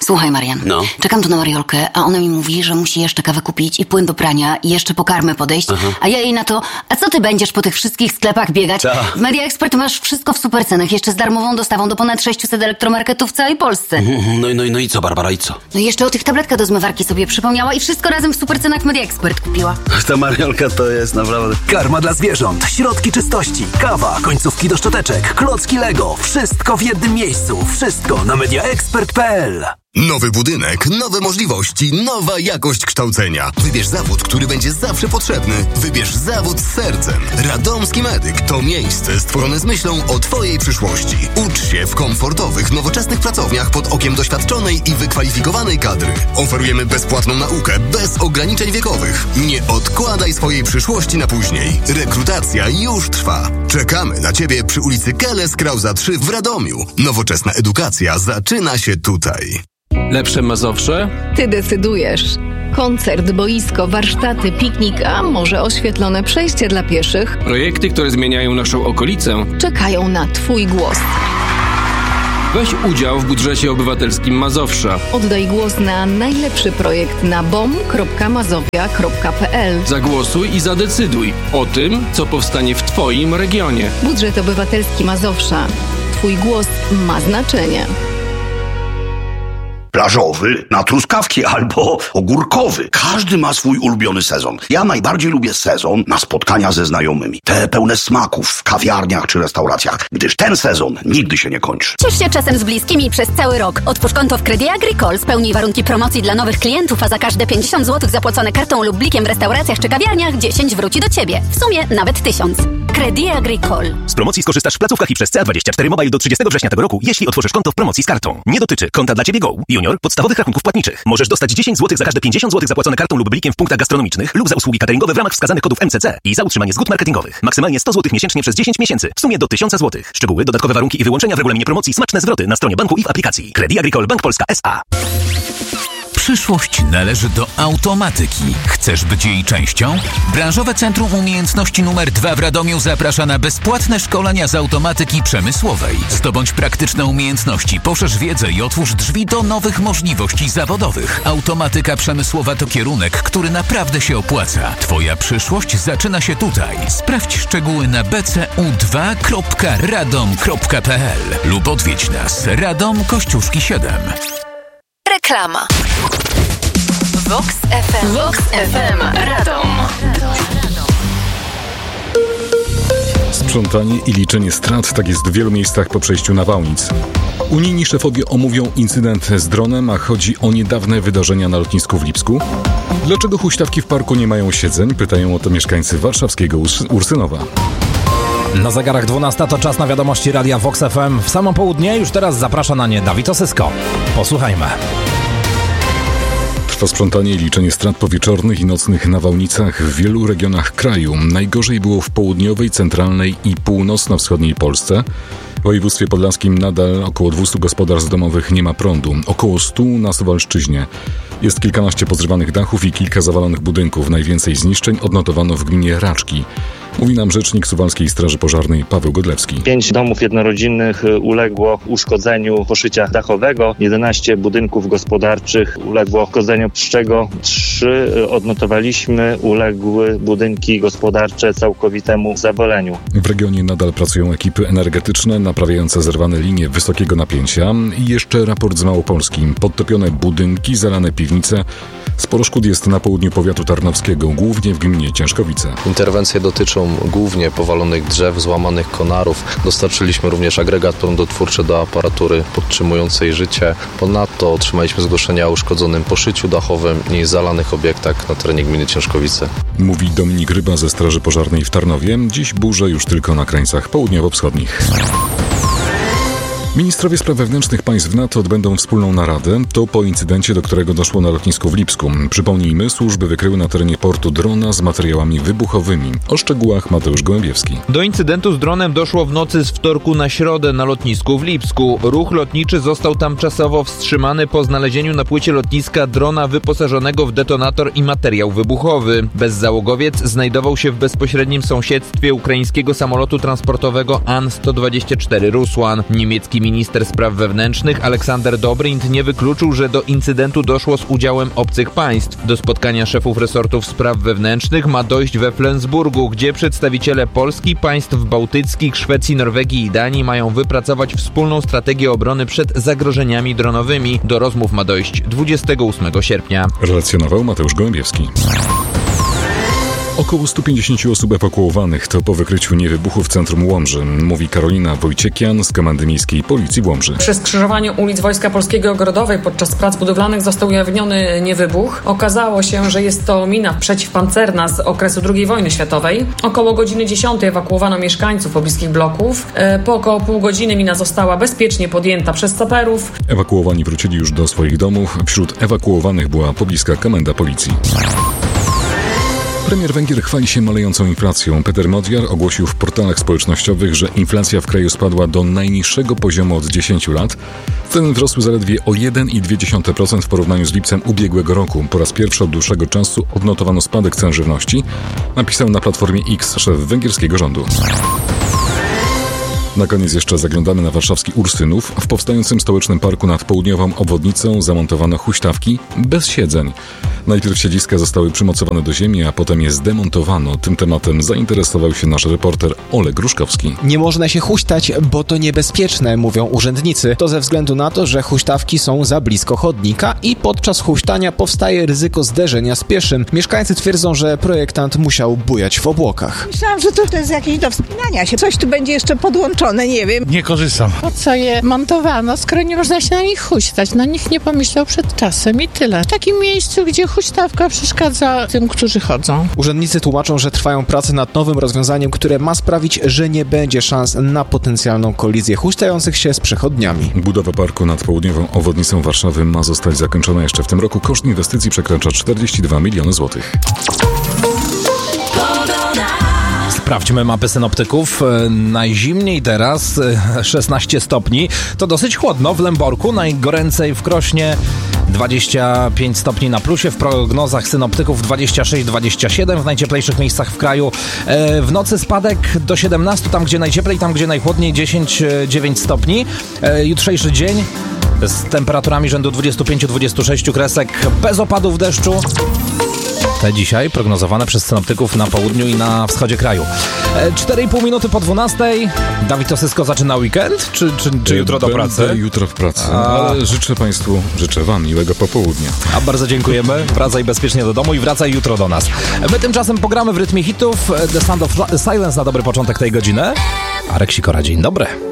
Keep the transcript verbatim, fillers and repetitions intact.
Słuchaj, Marian, no. czekam tu na Mariolkę, a ona mi mówi, że musi jeszcze kawę kupić i płyn do prania i jeszcze po karmę podejść, Aha. a ja jej na to, a co ty będziesz po tych wszystkich sklepach biegać? Ta. W Media Expert masz wszystko w super cenach, jeszcze z darmową dostawą do ponad sześciuset elektromarketów w całej Polsce. No i no, no i co, Barbara, i co? No i jeszcze o tych tabletkach do zmywarki sobie przypomniała i wszystko razem w super cenach w Media Expert kupiła. Ta Mariolka to jest naprawdę... Karma dla zwierząt, środki czystości, kawa, końcówki do szczoteczek, klocki Lego. Wszystko w jednym miejscu. Wszystko na media expert kropka p l. Nowy budynek, nowe możliwości, nowa jakość kształcenia. Wybierz zawód, który będzie zawsze potrzebny. Wybierz zawód z sercem. Radomski Medyk to miejsce stworzone z myślą o Twojej przyszłości. Ucz się w komfortowych, nowoczesnych pracowniach pod okiem doświadczonej i wykwalifikowanej kadry. Oferujemy bezpłatną naukę, bez ograniczeń wiekowych. Nie odkładaj swojej przyszłości na później. Rekrutacja już trwa. Czekamy na Ciebie przy ulicy Keles Krauza trzy w Radomiu. Nowoczesna edukacja zaczyna się tutaj. Lepsze Mazowsze? Ty decydujesz. Koncert, boisko, warsztaty, piknik, a może oświetlone przejście dla pieszych? Projekty, które zmieniają naszą okolicę, czekają na Twój głos. Weź udział w budżecie obywatelskim Mazowsza. Oddaj głos na najlepszy projekt na bom kropka mazowia kropka p l. Zagłosuj i zadecyduj o tym, co powstanie w Twoim regionie. Budżet obywatelski Mazowsza. Twój głos ma znaczenie. Plażowy na truskawki albo ogórkowy. Każdy ma swój ulubiony sezon. Ja najbardziej lubię sezon na spotkania ze znajomymi. Te pełne smaków w kawiarniach czy restauracjach, gdyż ten sezon nigdy się nie kończy. Ciesz się czasem z bliskimi przez cały rok. Otwórz konto w Credit Agricole, spełnij warunki promocji dla nowych klientów, a za każde pięćdziesiąt złotych zapłacone kartą lub blikiem w restauracjach czy kawiarniach dziesięć wróci do Ciebie. W sumie nawet tysiąc. Credit Agricole. Z promocji skorzystasz w placówkach i przez C A dwadzieścia cztery Mobile do trzydziestego września tego roku, jeśli otworzysz konto w promocji z kartą. Nie dotyczy konta dla Ciebie Go, Junior, podstawowych rachunków płatniczych. Możesz dostać dziesięć złotych za każde pięćdziesiąt złotych zapłacone kartą lub blikiem w punktach gastronomicznych lub za usługi cateringowe w ramach wskazanych kodów M C C i za utrzymanie zgód marketingowych. Maksymalnie sto złotych miesięcznie przez dziesięć miesięcy. W sumie do tysiąc złotych. Szczegóły, dodatkowe warunki i wyłączenia w regulaminie promocji, smaczne zwroty na stronie banku i w aplikacji. Credit Agricole Bank Polska S A. Przyszłość należy do automatyki. Chcesz być jej częścią? Branżowe Centrum Umiejętności numer dwa w Radomiu zaprasza na bezpłatne szkolenia z automatyki przemysłowej. Zdobądź praktyczne umiejętności, poszerz wiedzę i otwórz drzwi do nowych możliwości zawodowych. Automatyka przemysłowa to kierunek, który naprawdę się opłaca. Twoja przyszłość zaczyna się tutaj. Sprawdź szczegóły na b c u dwa kropka radom kropka p l lub odwiedź nas. Radom Kościuszki siedem. Reklama. Vox F M. Vox F M. Radom. Sprzątanie i liczenie strat, tak jest w wielu miejscach po przejściu nawałnic. Unijni szefowie omówią incydent z dronem, a chodzi o niedawne wydarzenia na lotnisku w Lipsku. Dlaczego huśtawki w parku nie mają siedzeń? Pytają o to mieszkańcy warszawskiego Urs- Ursynowa. Na zegarach dwunasta to czas na wiadomości Radia Vox F M. W samo południe już teraz zaprasza na nie Dawid Osysko. Posłuchajmy. Trwa sprzątanie i liczenie strat po wieczornych i nocnych nawałnicach w wielu regionach kraju. Najgorzej było w południowej, centralnej i północno-wschodniej Polsce. W województwie podlaskim nadal około dwieście gospodarstw domowych nie ma prądu. Około stu na Suwalszczyźnie. Jest kilkanaście pozrywanych dachów i kilka zawalonych budynków. Najwięcej zniszczeń odnotowano w gminie Raczki. Mówi nam rzecznik Suwalskiej Straży Pożarnej Paweł Godlewski. Pięć domów jednorodzinnych uległo uszkodzeniu poszycia dachowego, jedenaście budynków gospodarczych uległo uszkodzeniu, z czego trzy odnotowaliśmy uległy budynki gospodarcze całkowitemu zawaleniu. W regionie nadal pracują ekipy energetyczne naprawiające zerwane linie wysokiego napięcia i jeszcze raport z Małopolski. Podtopione budynki, zalane piwnice. Sporo szkód jest na południu powiatu tarnowskiego, głównie w gminie Ciężkowice. Interwencje dotyczą głównie powalonych drzew, złamanych konarów. Dostarczyliśmy również agregat prądotwórczy do aparatury podtrzymującej życie. Ponadto otrzymaliśmy zgłoszenia o uszkodzonym poszyciu dachowym i zalanych obiektach na terenie gminy Ciężkowice. Mówi Dominik Ryba ze Straży Pożarnej w Tarnowie. Dziś burze już tylko na krańcach południowo-wschodnich. Ministrowie spraw wewnętrznych państw NATO odbędą wspólną naradę. To po incydencie, do którego doszło na lotnisku w Lipsku. Przypomnijmy, służby wykryły na terenie portu drona z materiałami wybuchowymi. O szczegółach Mateusz Gołębiewski. Do incydentu z dronem doszło w nocy z wtorku na środę na lotnisku w Lipsku. Ruch lotniczy został tam czasowo wstrzymany po znalezieniu na płycie lotniska drona wyposażonego w detonator i materiał wybuchowy. Bezzałogowiec znajdował się w bezpośrednim sąsiedztwie ukraińskiego samolotu transportowego An sto dwadzieścia cztery Rusłan. Niemiecki polski minister spraw wewnętrznych Aleksander Dobrynt nie wykluczył, że do incydentu doszło z udziałem obcych państw. Do spotkania szefów resortów spraw wewnętrznych ma dojść we Flensburgu, gdzie przedstawiciele Polski, państw bałtyckich, Szwecji, Norwegii i Danii mają wypracować wspólną strategię obrony przed zagrożeniami dronowymi. Do rozmów ma dojść dwudziestego ósmego sierpnia. Relacjonował Mateusz Gołębiewski. Około stu pięćdziesięciu osób ewakuowanych to po wykryciu niewybuchu w centrum Łomży, mówi Karolina Wojciekian z Komendy Miejskiej Policji w Łomży. Przy skrzyżowaniu ulic Wojska Polskiego Ogrodowej podczas prac budowlanych został ujawniony niewybuch. Okazało się, że jest to mina przeciwpancerna z okresu drugiej wojny światowej. Około godziny dziesiątej ewakuowano mieszkańców pobliskich bloków. Po około pół godziny mina została bezpiecznie podjęta przez saperów. Ewakuowani wrócili już do swoich domów. Wśród ewakuowanych była pobliska komenda policji. Premier Węgier chwali się malejącą inflacją. Peter Modjar ogłosił w portalach społecznościowych, że inflacja w kraju spadła do najniższego poziomu od dziesięciu lat. Ceny wzrosły zaledwie o jeden przecinek dwa procent w porównaniu z lipcem ubiegłego roku. Po raz pierwszy od dłuższego czasu odnotowano spadek cen żywności, napisał na Platformie X szef węgierskiego rządu. Na koniec jeszcze zaglądamy na warszawski Ursynów. W powstającym stołecznym parku nad południową obwodnicą zamontowano huśtawki bez siedzeń. Najpierw siedziska zostały przymocowane do ziemi, a potem je zdemontowano. Tym tematem zainteresował się nasz reporter Oleg Gruszkowski. Nie można się huśtać, bo to niebezpieczne, mówią urzędnicy. To ze względu na to, że huśtawki są za blisko chodnika i podczas huśtania powstaje ryzyko zderzenia z pieszym. Mieszkańcy twierdzą, że projektant musiał bujać w obłokach. Myślałam, że to, to jest jakieś do wspinania się. Coś tu będzie jeszcze podłączone, nie wiem. Nie korzystam. Po co je montowano, skoro nie można się na nich huśtać? No nikt nie pomyślał przed czasem i tyle. W takim miejscu, gdzie huśtawka przeszkadza tym, którzy chodzą. Urzędnicy tłumaczą, że trwają prace nad nowym rozwiązaniem, które ma sprawić, że nie będzie szans na potencjalną kolizję huśtających się z przechodniami. Budowa parku nad południową obwodnicą Warszawy ma zostać zakończona jeszcze w tym roku. Koszt inwestycji przekracza czterdzieści dwa miliony złotych. Sprawdźmy mapy synoptyków. Najzimniej teraz szesnaście stopni. To dosyć chłodno w Lęborku, najgoręcej w Krośnie dwadzieścia pięć stopni na plusie, w prognozach synoptyków dwadzieścia sześć dwadzieścia siedem w najcieplejszych miejscach w kraju. W nocy spadek do siedemnastu, tam gdzie najcieplej, tam gdzie najchłodniej dziesięć dziewięć stopni. Jutrzejszy dzień z temperaturami rzędu dwadzieścia pięć dwadzieścia sześć kresek, bez opadów deszczu. Te dzisiaj prognozowane przez synoptyków na południu i na wschodzie kraju. cztery i pół minuty po dwunastej. Dawid Osysko zaczyna weekend? Czy, czy, czy jutro do pracy? Będę jutro w pracy, A... ale życzę Państwu, życzę Wam miłego popołudnia. A bardzo dziękujemy. Wracaj bezpiecznie do domu i wracaj jutro do nas. My tymczasem pogramy w rytmie hitów The Sound of Silence na dobry początek tej godziny. Arek Sikora, dzień dobry.